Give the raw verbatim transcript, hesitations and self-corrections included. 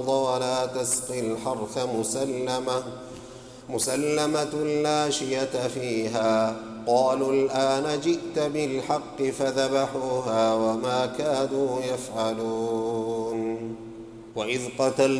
ولا تسقي الحرث مسلمة مسلمة لا شية فيها. قالوا الآن جئت بالحق فذبحوها وما كادوا يفعلون. وإذ قتلت